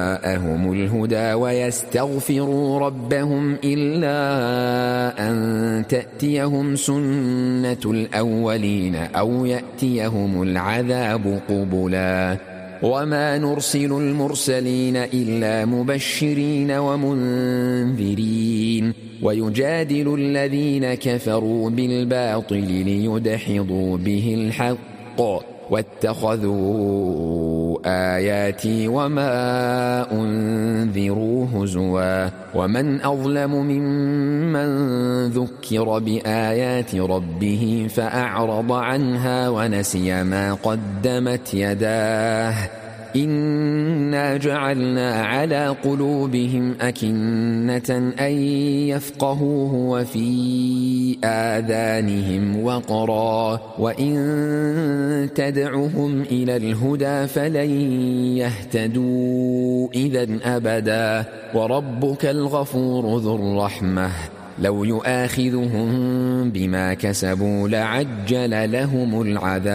جاءهم الهدى ويستغفروا ربهم إلا أن تأتيهم سنة الأولين أو يأتيهم العذاب قبلا وما نرسل المرسلين إلا مبشرين ومنذرين ويجادل الذين كفروا بالباطل ليدحضوا به الحق واتخذوا آياتي وما أنذروا هزوا ومن أظلم ممن ذكر بآيات ربه فأعرض عنها ونسي ما قدمت يداه إنا جعلنا على قلوبهم أكنة أن يفقهوه وفي آذانهم وقرا وإن تدعهم إلى الهدى فلن يهتدوا إذن أبدا وربك الغفور ذو الرحمة لو يؤاخذهم بما كسبوا لعجل لهم العذاب